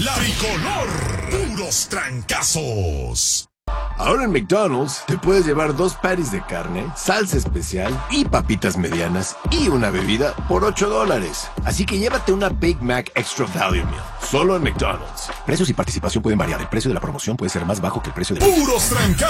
La Tricolor. Puros trancazos. Ahora en McDonald's te puedes llevar 2 patties de carne, salsa especial y papitas medianas y una bebida por $8. Así que llévate una Big Mac Extra Value Meal, solo en McDonald's. Precios y participación pueden variar. El precio de la promoción puede ser más bajo que el precio de... Puros trancazos.